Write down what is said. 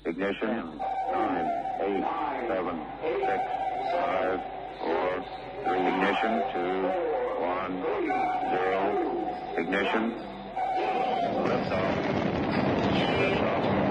Ignition. 9, 8, 7, 6, 5, 4, 3. Ignition. 2, 1, 0. Ignition. Liftoff.